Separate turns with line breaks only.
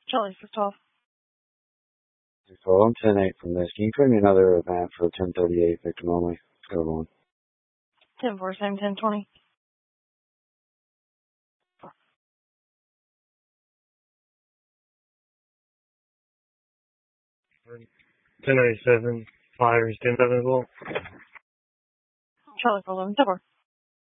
Charlie 612.
So I'm 10-8 from this. Can you put me another event for 1038 victim only? Let's go on.
10-4, same 1020.
$10.97, fires 10-7 as well.
Charlie 411, 10-4.